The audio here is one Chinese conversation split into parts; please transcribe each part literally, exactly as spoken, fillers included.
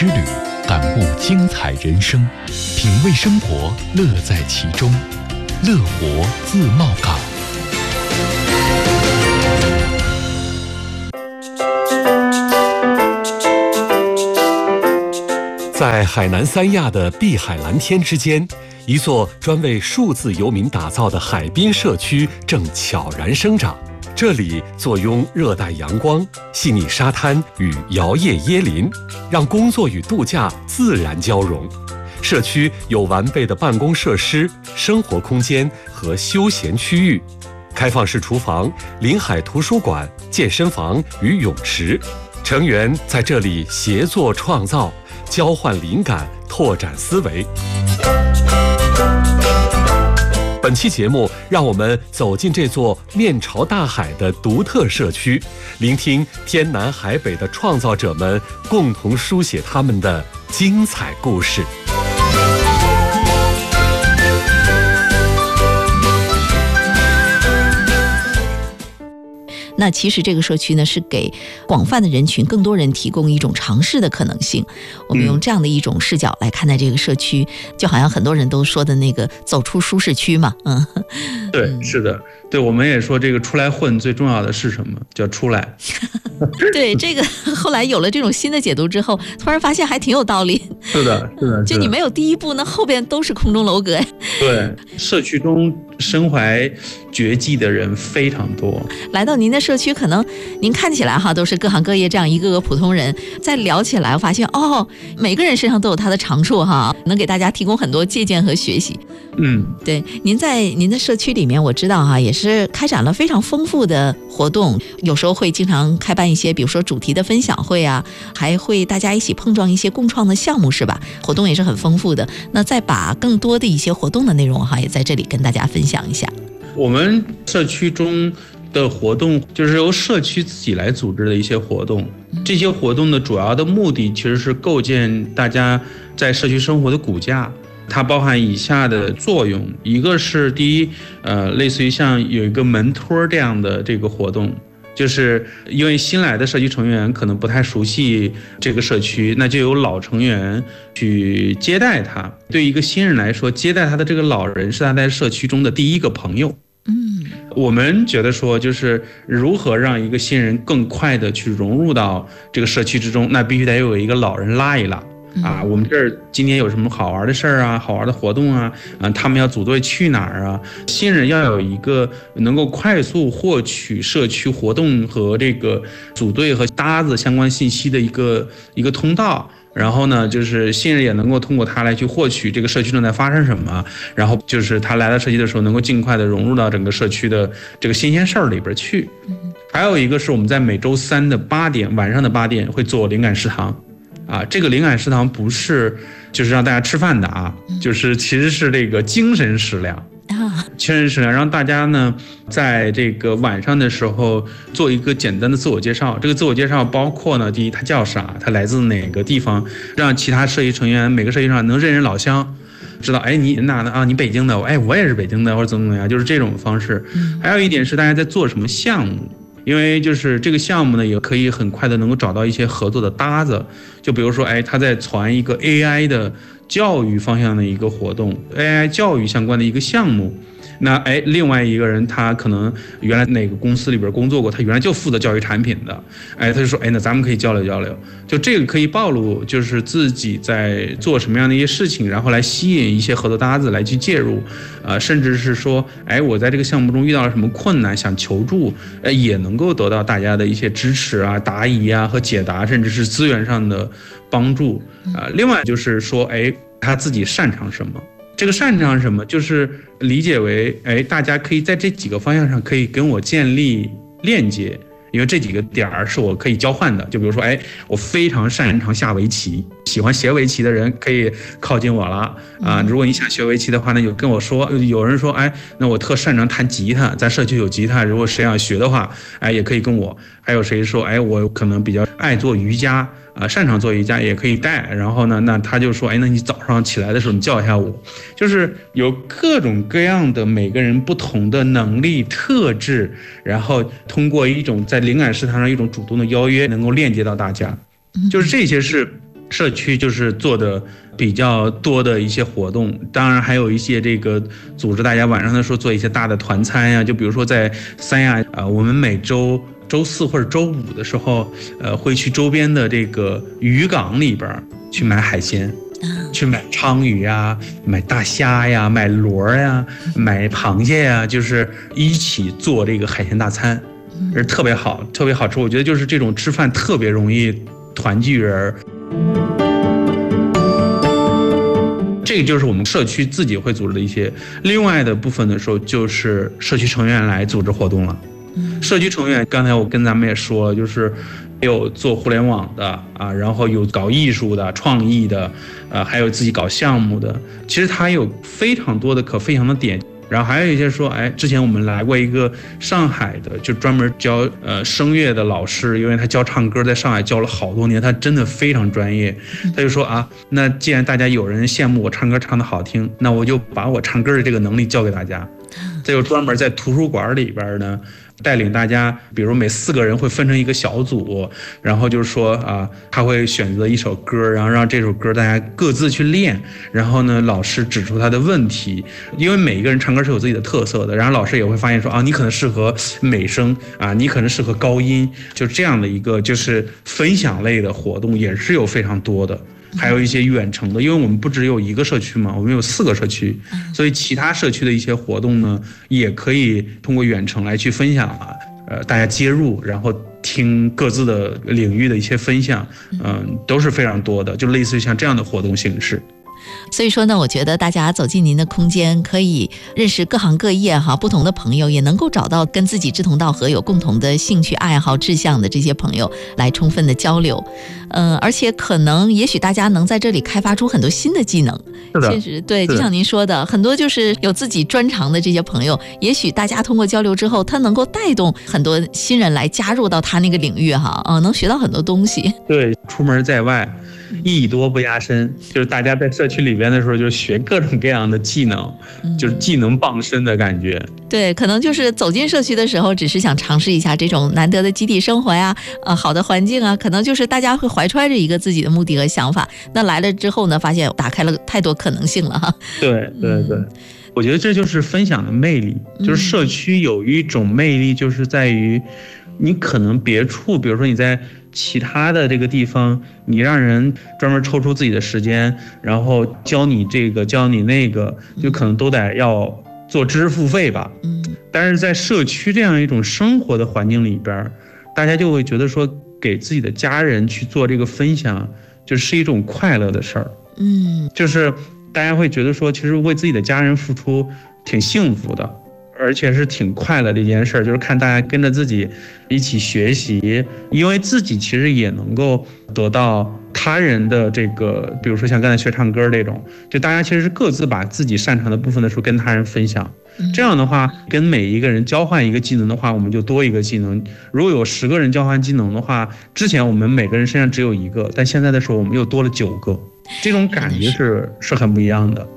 之旅，感悟精彩人生，品味生活，乐在其中。乐活自贸港。在海南三亚的碧海蓝天之间，一座专为数字游民打造的海滨社区正悄然生长。这里坐拥热带阳光、细腻沙滩与摇曳椰林，让工作与度假自然交融。社区有完备的办公设施、生活空间和休闲区域，开放式厨房、临海图书馆、健身房与泳池，成员在这里协作创造，交换灵感，拓展思维。本期节目，让我们走进这座面朝大海的独特社区，聆听天南海北的创造者们共同书写他们的精彩故事。 那其实这个社区呢，是给广泛的人群、更多人提供一种尝试的可能性。我们用这样的一种视角来看待这个社区，嗯、就好像很多人都说的那个走出舒适区嘛，嗯， 对，是的，对，我们也说这个出来混最重要的是什么？叫出来。 对，这个后来有了这种新的解读之后，突然发现还挺有道理。 是的，是的， 就你没有第一步，那后边都是空中楼阁。 对，社区中身怀绝技的人非常多。 来到您的社区，可能您看起来哈都是各行各业这样一个个普通人，再聊起来，我发现哦，每个人身上都有他的长处哈，能给大家提供很多借鉴和学习。 嗯， 对，您在您的社区里面，我知道哈，也是开展了非常丰富的活动，有时候会经常开办一些，比如说主题的分享会啊，还会大家一起碰撞一些共创的项目，是吧？活动也是很丰富的。那再把更多的一些活动的内容哈，也在这里跟大家分享一下。 我们社区中的活动就是由社区自己来组织的一些活动，这些活动的主要的目的其实是构建大家在社区生活的骨架。它包含以下的作用，一个是第一，呃，类似于像有一个门托这样的这个活动，就是因为新来的社区成员可能不太熟悉这个社区，那就有老成员去接待他。对一个新人来说，接待他的这个老人是他在社区中的第一个朋友。 嗯， 我们觉得说，就是如何让一个新人更快的去融入到这个社区之中，那必须得有一个老人拉一拉。啊，我们这儿今天有什么好玩的事儿啊，好玩的活动啊，啊，他们要组队去哪儿啊？新人要有一个能够快速获取社区活动和这个组队和搭子相关信息的一个一个通道。然后呢，就是新人也能够通过它来去获取这个社区正在发生什么，然后就是他来到社区的时候，能够尽快的融入到整个社区的这个新鲜事儿里边去。还有一个是我们在每周三的八点，晚上的八点会做灵感食堂。啊，这个灵感食堂不是就是让大家吃饭的啊，就是其实是这个精神食粮啊，精神食粮，让大家呢在这个晚上的时候做一个简单的自我介绍。这个自我介绍包括呢，第一他叫啥，他来自哪个地方，让其他社区成员每个社区上能认认老乡，知道哎你哪的啊，你北京的，哎我也是北京的，或者怎么怎么样，就是这种方式。还有一点是大家在做什么项目。因为就是这个项目呢，也可以很快的能够找到一些合作的搭子，就比如说，哎，他在传一个 A I 的教育方向的一个活动 ，A I 教育相关的一个项目。那哎，另外一个人他可能原来哪个公司里边工作过，他原来就负责教育产品的，哎，他就说，哎，那咱们可以交流交流，就这个可以暴露就是自己在做什么样的一些事情，然后来吸引一些合作搭子来去介入，呃，甚至是说，哎，我在这个项目中遇到了什么困难想求助，哎，也能够得到大家的一些支持啊、答疑啊和解答，甚至是资源上的帮助啊、呃。另外就是说，哎，他自己擅长什么。这个擅长什么，就是理解为，哎，大家可以在这几个方向上可以跟我建立链接，因为这几个点儿是我可以交换的。就比如说，哎，我非常擅长下围棋，喜欢学围棋的人可以靠近我了啊。如果你想学围棋的话，那就跟我说。有人说，哎，那我特擅长弹吉他，咱社区有吉他，如果谁想学的话，哎，也可以跟我。还有谁说，哎，我可能比较爱做瑜伽。啊，擅长做瑜伽也可以带，然后呢，那他就说，哎，那你早上起来的时候你叫一下我，就是有各种各样的每个人不同的能力特质，然后通过一种在灵感食堂上一种主动的邀约，能够链接到大家，就是这些是社区就是做的比较多的一些活动，当然还有一些这个组织大家晚上的时候做一些大的团餐呀，就比如说在三亚，呃，我们每周周四或者周五的时候，呃，会去周边的这个渔港里边去买海鲜。去买鲳鱼呀，买大虾呀，买螺呀，买螃蟹呀，就是一起做这个海鲜大餐，是特别好，特别好吃。我觉得就是这种吃饭特别容易团聚人。这个就是我们社区自己会组织的一些，另外的部分的时候就是社区成员来组织活动了。社区成员刚才我跟咱们也说了，就是有做互联网的啊，然后有搞艺术的、创意的，呃，还有自己搞项目的。其实它有非常多的可分享的点。然后还有一些说，哎，之前我们来过一个上海的，就专门教呃声乐的老师，因为他教唱歌，在上海教了好多年，他真的非常专业。他就说啊，那既然大家有人羡慕我唱歌唱得好听，那我就把我唱歌的这个能力教给大家。这就专门在图书馆里边呢，带领大家，比如每四个人会分成一个小组，然后就是说啊，他会选择一首歌，然后让这首歌大家各自去练，然后呢，老师指出他的问题，因为每一个人唱歌是有自己的特色的，然后老师也会发现说啊，你可能适合美声啊，你可能适合高音，就这样的一个就是分享类的活动也是有非常多的。还有一些远程的，因为我们不只有一个社区嘛，我们有四个社区，所以其他社区的一些活动呢，也可以通过远程来去分享啊，呃，大家接入，然后听各自的领域的一些分享，嗯、呃，都是非常多的，就类似于像这样的活动形式。 所以说呢，我觉得大家走进您的空间，可以认识各行各业哈不同的朋友，也能够找到跟自己志同道合、有共同的兴趣爱好志向的这些朋友来充分的交流。嗯、呃，而且可能也许大家能在这里开发出很多新的技能。 是的， 其实对，就像您说的，很多就是有自己专长的这些朋友，也许大家通过交流之后，他能够带动很多新人来加入到他那个领域哈，啊、呃，能学到很多东西。 对，出门在外，艺多不压身，就是大家在社区里边的时候，就学各种各样的技能，就是技能傍身的感觉。 对，可能就是走进社区的时候，只是想尝试一下这种难得的集体生活呀，呃，好的环境啊，可能就是大家会怀揣着一个自己的目的和想法。那来了之后呢，发现打开了太多可能性了哈。 对对对。嗯，我觉得这就是分享的魅力，就是社区有一种魅力，就是在于你可能别处，比如说你在其他的这个地方，你让人专门抽出自己的时间，然后教你这个教你那个，就可能都得要做知识付费吧。嗯，但是在社区这样一种生活的环境里边，大家就会觉得说，给自己的家人去做这个分享，就是一种快乐的事儿。嗯，就是大家会觉得说，其实为自己的家人付出挺幸福的，而且是挺快乐的一件事，就是看大家跟着自己一起学习，因为自己其实也能够得到他人的这个，比如说像刚才学唱歌这种，就大家其实是各自把自己擅长的部分的时候跟他人分享，这样的话跟每一个人交换一个技能的话，我们就多一个技能。如果有十个人交换技能的话，之前我们每个人身上只有一个，但现在的时候我们又多了九个，这种感觉是是很不一样的。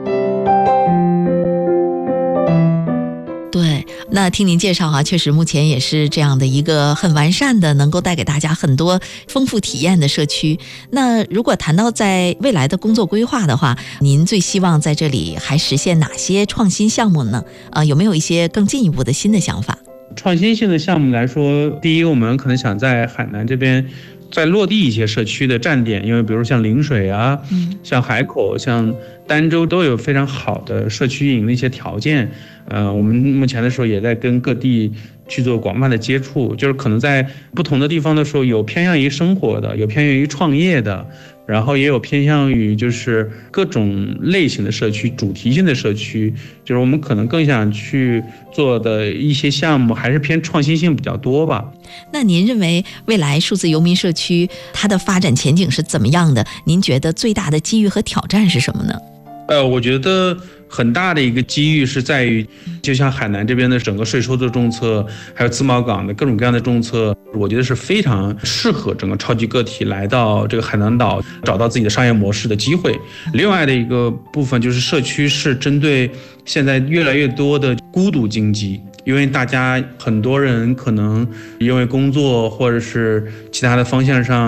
对，那听您介绍哈、啊，确实目前也是这样的一个很完善的，能够带给大家很多丰富体验的社区。那如果谈到在未来的工作规划的话，您最希望在这里还实现哪些创新项目呢？啊，有没有一些更进一步的新的想法？ 创新性的项目来说，第一，我们可能想在海南这边再落地一些社区的站点，因为比如像陵水啊，嗯，像海口、像儋州都有非常好的社区运营的一些条件。呃，我们目前的时候也在跟各地去做广泛的接触，就是可能在不同的地方的时候，有偏向于生活的，有偏向于创业的，然后也有偏向于就是各种类型的社区、主题性的社区，就是我们可能更想去做的一些项目，还是偏创新性比较多吧。 那您认为未来数字游民社区它的发展前景是怎么样的？您觉得最大的机遇和挑战是什么呢？ 呃，我觉得很大的一个机遇是在于，就像海南这边的整个税收的政策，还有自贸港的各种各样的政策，我觉得是非常适合整个超级个体来到这个海南岛找到自己的商业模式的机会。另外的一个部分就是社区是针对现在越来越多的孤独经济，因为大家很多人可能因为工作或者是其他的方向上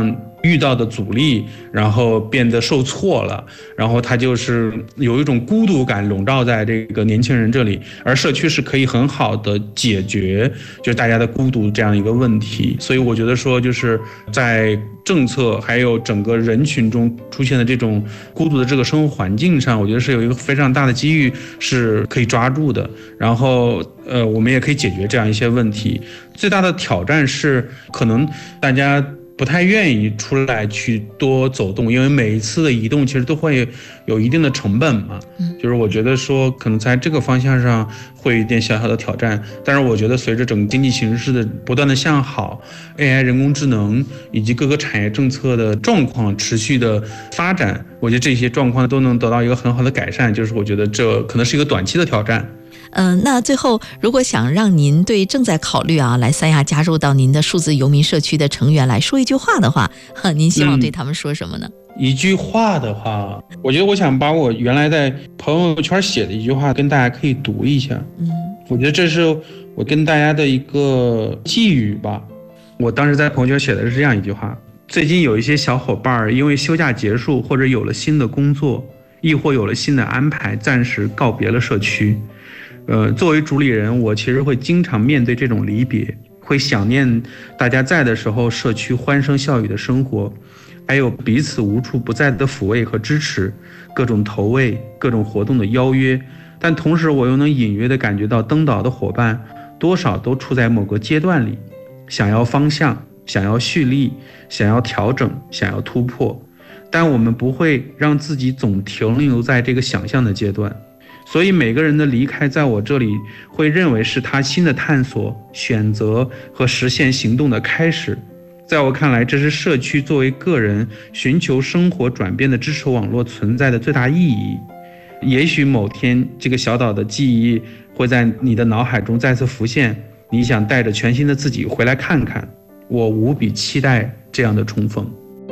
遇到的阻力，然后变得受挫了，然后他就是有一种孤独感笼罩在这个年轻人这里，而社区是可以很好的解决就是大家的孤独这样一个问题。所以我觉得说，就是在政策还有整个人群中出现的这种孤独的这个生活环境上，我觉得是有一个非常大的机遇是可以抓住的，然后呃，我们也可以解决这样一些问题。最大的挑战是可能大家不太愿意出来去多走动，因为每一次的移动其实都会有一定的成本嘛。就是我觉得说可能在这个方向上会有一点小小的挑战，但是我觉得随着整个经济形势的不断的向好， A I 人工智能以及各个产业政策的状况持续的发展，我觉得这些状况都能得到一个很好的改善，就是我觉得这可能是一个短期的挑战。 嗯，那最后如果想让您对正在考虑啊来三亚加入到您的数字游民社区的成员来说一句话的话，您希望对他们说什么呢？ 嗯，一句话的话，我觉得我想把我原来在朋友圈写的一句话跟大家可以读一下。嗯，我觉得这是我跟大家的一个寄语吧。我当时在朋友圈写的是这样一句话：最近有一些小伙伴因为休假结束或者有了新的工作，亦或有了新的安排，暂时告别了社区。呃，作为主理人，我其实会经常面对这种离别，会想念大家在的时候社区欢声笑语的生活，还有彼此无处不在的抚慰和支持，各种投喂，各种活动的邀约。但同时我又能隐约地感觉到登岛的伙伴多少都处在某个阶段里，想要方向，想要蓄力，想要调整，想要突破，但我们不会让自己总停留在这个想象的阶段。所以每个人的离开在我这里会认为是他新的探索、选择和实现行动的开始。在我看来，这是社区作为个人寻求生活转变的支持网络存在的最大意义。也许某天这个小岛的记忆会在你的脑海中再次浮现，你想带着全新的自己回来看看，我无比期待这样的重逢。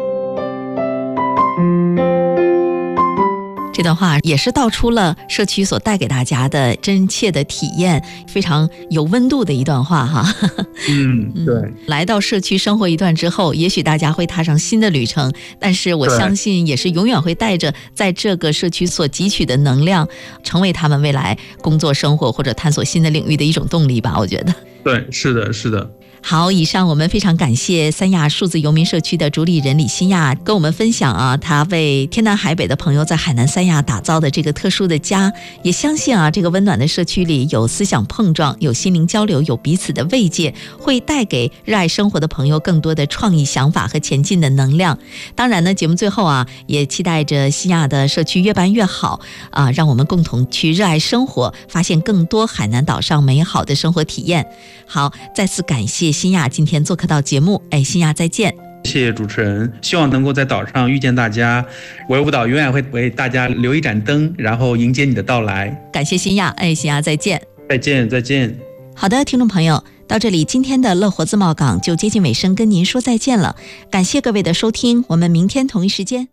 这段话也是道出了社区所带给大家的真切的体验，非常有温度的一段话哈。 嗯，对。嗯， 来到社区生活一段之后，也许大家会踏上新的旅程，但是我相信也是永远会带着在这个社区所汲取的能量，成为他们未来工作生活或者探索新的领域的一种动力吧，我觉得。 对，是的，是的。 好，以上我们非常感谢三亚数字游民社区的主理人李新亚跟我们分享啊，他为天南海北的朋友在海南三亚打造的这个特殊的家。也相信啊，这个温暖的社区里有思想碰撞，有心灵交流，有彼此的慰藉，会带给热爱生活的朋友更多的创意想法和前进的能量。当然呢，节目最后啊，也期待着新亚的社区越办越好啊，让我们共同去热爱生活，发现更多海南岛上美好的生活体验。好，再次感谢新亚今天做客到节目，哎，新亚再见。 谢谢主持人，希望能够在岛上遇见大家。维吾岛永远会为大家留一盏灯，然后迎接你的到来。 感谢新亚，哎，新亚再见。 再见，再见。 好的，听众朋友，到这里今天的乐活自贸港就接近尾声，跟您说再见了。感谢各位的收听，我们明天同一时间。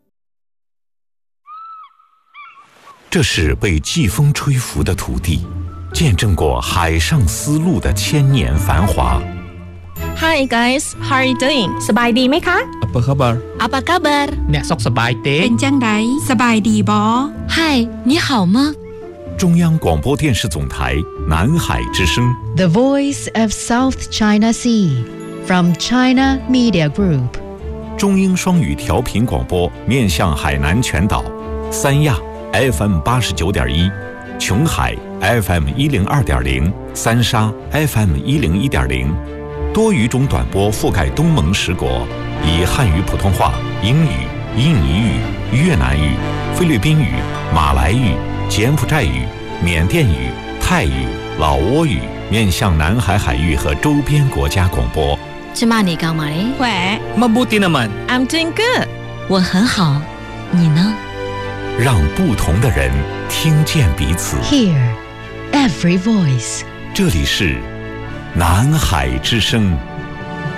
这是被季风吹拂的土地，见证过海上丝路的千年繁华。 Hi guys, how are you doing? สบายดีไหมคะ Apa khabar? Apa kabar? អ្នកសុខសប្បាយទេเป็นจังไดสบายดีบ่ Hi, 你好吗？ 中央广播电视总台南海之声 The Voice of South China Sea from China Media Group 中英双语调频广播面向海南全岛，三亚 F M 八十九点一，琼海 F M 一零二点零，三沙 F M 一零一点零，多语种短波覆盖东盟十国，以汉语普通话、英语、印尼语、越南语、菲律宾语、马来语、柬埔寨语、缅甸语、泰语、老挝语面向南海海域和周边国家广播。 芝麻你干嘛嘞？ 喂 Mabuti naman. I'm doing good. 我很好，你呢？ 让不同的人听见彼此。 Hear every voice. 这里是南海之声。